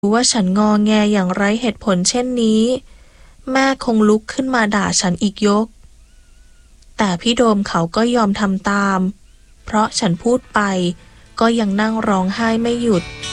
รู้ว่าฉันงอแงอย่างไร้เหตุผลเช่นนี้แม่คงลุกขึ้นมาด่าฉันอีกยกแต่พี่โดมเขาก็ยอมทำตามเพราะฉันพูดไปก็ยังนั่งร้องไห้ไม่หยุด